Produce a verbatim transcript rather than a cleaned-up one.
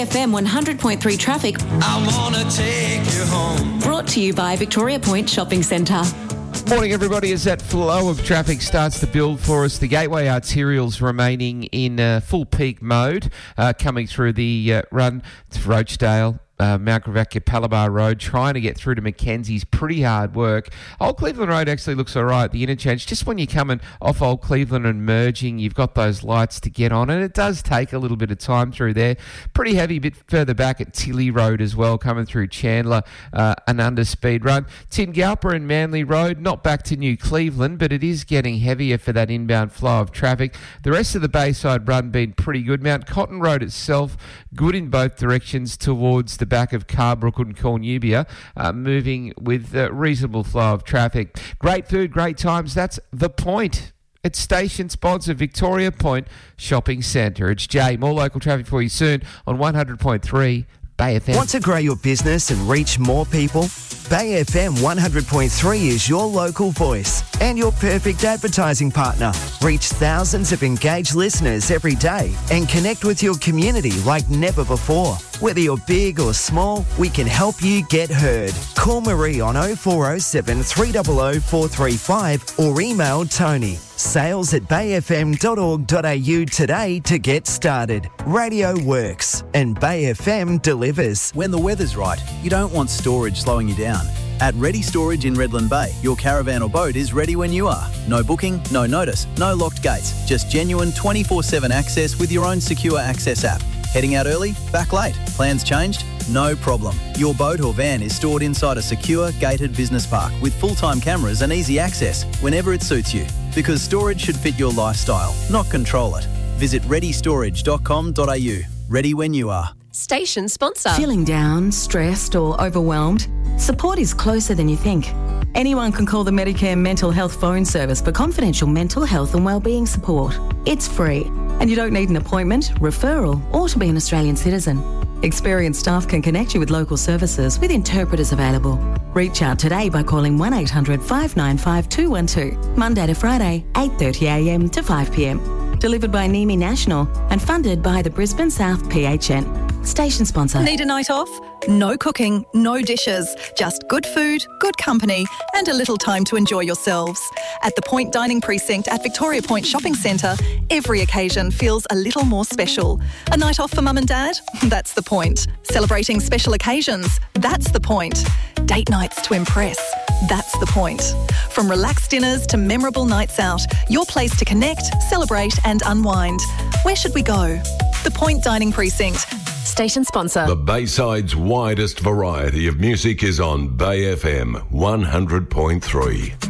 F M one hundred point three traffic. I wanna take you home. Brought to you by Victoria Point Shopping Centre. Morning, everybody. As that flow of traffic starts to build for us, the Gateway Arterial's remaining in uh, full peak mode, uh, coming through the uh, run to Rochdale. Uh, Mount Gravatt, Palomar Road, trying to get through to Mackenzie's pretty hard work. Old Cleveland Road actually looks all right, the interchange. Just when you're coming off Old Cleveland and merging, you've got those lights to get on, and it does take a little bit of time through there. Pretty heavy a bit further back at Tilly Road as well, coming through Chandler, uh, an under-speed run. Tingalpa and Manly Road, not back to New Cleveland, but it is getting heavier for that inbound flow of traffic. The rest of the Bayside run been pretty good. Mount Cotton Road itself, good in both directions towards the back of Carbrook and Cornubia, uh, moving with a reasonable flow of traffic. Great food, great times. That's the point. It's station sponsor Victoria Point Shopping Centre. It's Jay. More local traffic for you soon on one hundred point three Bay F M. Want to grow your business and reach more people? Bay F M one hundred point three is your local voice and your perfect advertising partner. Reach thousands of engaged listeners every day and connect with your community like never before. Whether you're big or small, we can help you get heard. Call Marie on oh four oh seven, three hundred, four three five or email Tony. Sales at bay f m dot org dot a u today to get started. Radio works and Bay F M delivers. When the weather's right, you don't want storage slowing you down. At Ready Storage in Redland Bay, your caravan or boat is ready when you are. No booking, no notice, no locked gates. Just genuine twenty-four seven access with your own secure access app. Heading out early? Back late? Plans changed? No problem. Your boat or van is stored inside a secure, gated business park with full-time cameras and easy access whenever it suits you. Because storage should fit your lifestyle, not control it. Visit ready storage dot com dot a u. Ready when you are. Station sponsor. Feeling down, stressed or overwhelmed? Support is closer than you think. Anyone can call the Medicare Mental Health Phone Service for confidential mental health and wellbeing support. It's free, and you don't need an appointment, referral, or to be an Australian citizen. Experienced staff can connect you with local services with interpreters available. Reach out today by calling one eight hundred, five nine five, two one two, Monday to Friday, eight thirty a m to five p m. Delivered by N I M I National and funded by the Brisbane South P H N. Station sponsor. Need a night off? No cooking, no dishes, just good food, good company and a little time to enjoy yourselves. At the Point Dining Precinct at Victoria Point Shopping Centre, every occasion feels a little more special. A night off for mum and dad? That's the point. Celebrating special occasions? That's the point. Date nights to impress? That's the point. From relaxed dinners to memorable nights out, your place to connect, celebrate and unwind. Where should we go? The Point Dining Precinct. Station sponsor. The Bayside's widest variety of music is on Bay F M one hundred point three.